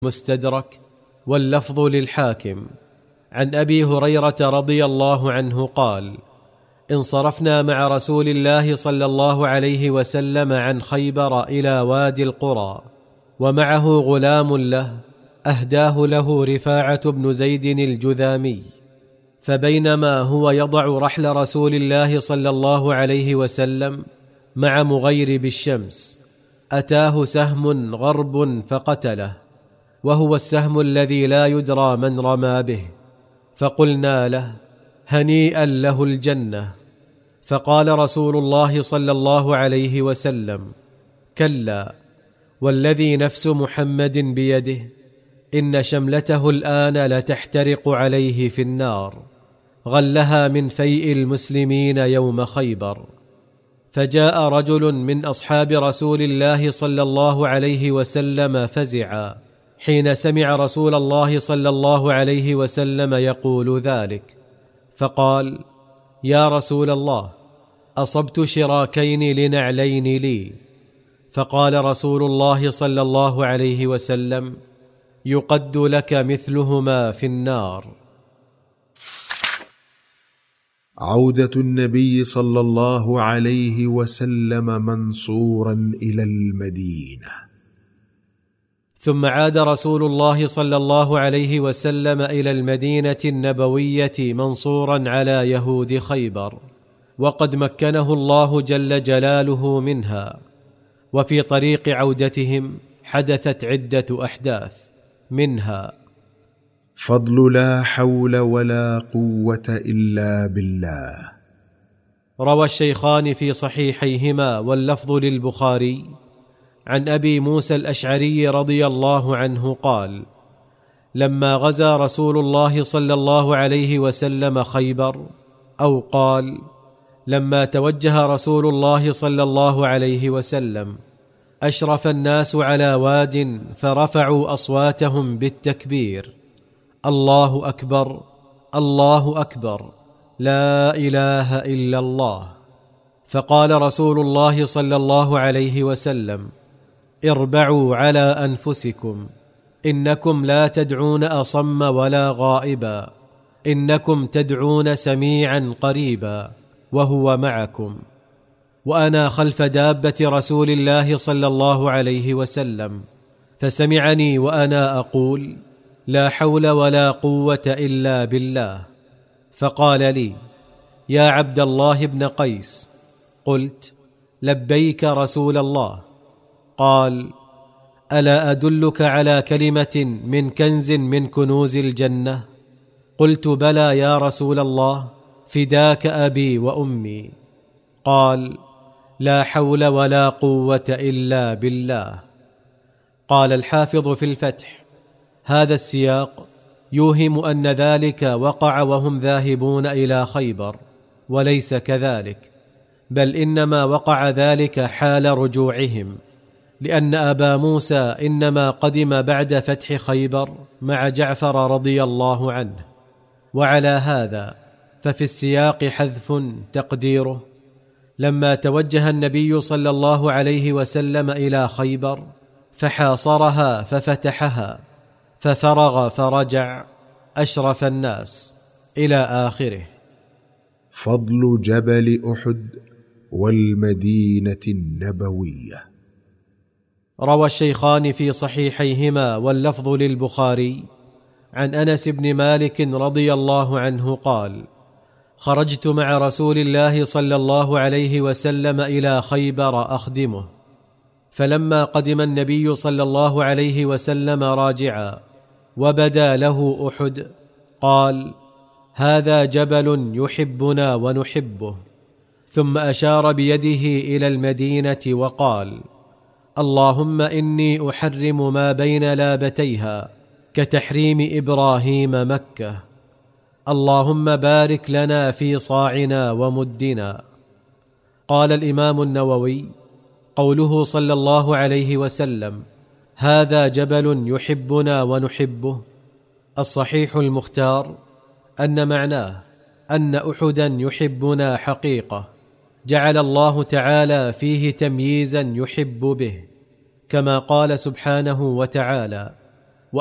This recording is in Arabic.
مستدرك واللفظ للحاكم عن أبي هريرة رضي الله عنه قال: انصرفنا مع رسول الله صلى الله عليه وسلم عن خيبر إلى وادي القرى، ومعه غلام له أهداه له رفاعة بن زيد الجذامي، فبينما هو يضع رحل رسول الله صلى الله عليه وسلم مع مغيرب الشمس أتاه سهم غرب فقتله، وهو السهم الذي لا يدرى من رمى به، فقلنا له: هنيئا له الجنة. فقال رسول الله صلى الله عليه وسلم: كلا، والذي نفس محمد بيده إن شملته الآن لتحترق عليه في النار، غلها من فيء المسلمين يوم خيبر. فجاء رجل من أصحاب رسول الله صلى الله عليه وسلم فزعا حين سمع رسول الله صلى الله عليه وسلم يقول ذلك، فقال: يا رسول الله، أصبت شراكين لنعلين لي. فقال رسول الله صلى الله عليه وسلم: يقد لك مثلهما في النار. عودة النبي صلى الله عليه وسلم منصورا إلى المدينة. ثم عاد رسول الله صلى الله عليه وسلم إلى المدينة النبوية منصورا على يهود خيبر، وقد مكنه الله جل جلاله منها. وفي طريق عودتهم حدثت عدة أحداث، منها: فضل لا حول ولا قوة إلا بالله. روى الشيخان في صحيحيهما واللفظ للبخاري عن أبي موسى الأشعري رضي الله عنه قال: لما غزا رسول الله صلى الله عليه وسلم خيبر، أو قال: لما توجه رسول الله صلى الله عليه وسلم، أشرف الناس على واد فرفعوا أصواتهم بالتكبير: الله أكبر، الله أكبر، لا إله إلا الله. فقال رسول الله صلى الله عليه وسلم: اربعوا على أنفسكم، إنكم لا تدعون أصم ولا غائبا، إنكم تدعون سميعا قريبا وهو معكم. وأنا خلف دابة رسول الله صلى الله عليه وسلم، فسمعني وأنا أقول: لا حول ولا قوة إلا بالله. فقال لي: يا عبد الله بن قيس. قلت: لبيك رسول الله. قال: ألا أدلك على كلمة من كنز من كنوز الجنة؟ قلت: بلى يا رسول الله، فداك أبي وأمي. قال: لا حول ولا قوة إلا بالله. قال الحافظ في الفتح: هذا السياق يوهم أن ذلك وقع وهم ذاهبون إلى خيبر، وليس كذلك، بل إنما وقع ذلك حال رجوعهم، لأن أبا موسى إنما قدم بعد فتح خيبر مع جعفر رضي الله عنه. وعلى هذا ففي السياق حذف تقديره: لما توجه النبي صلى الله عليه وسلم إلى خيبر فحاصرها ففتحها ففرغ فرجع أشرف الناس، إلى آخره. فضل جبل أحد والمدينة النبوية. روى الشيخان في صحيحيهما واللفظ للبخاري عن أنس بن مالك رضي الله عنه قال: خرجت مع رسول الله صلى الله عليه وسلم إلى خيبر أخدمه، فلما قدم النبي صلى الله عليه وسلم راجعا وبدا له أحد، قال: هذا جبل يحبنا ونحبه. ثم أشار بيده إلى المدينة وقال: اللهم إني أحرم ما بين لابتيها كتحريم إبراهيم مكة، اللهم بارك لنا في صاعنا ومدنا. قال الإمام النووي: قوله صلى الله عليه وسلم هذا جبل يحبنا ونحبه، الصحيح المختار أن معناه أن أحدا يحبنا حقيقة، جعل الله تعالى فيه تمييزا يحب به، كما قال سبحانه وتعالى: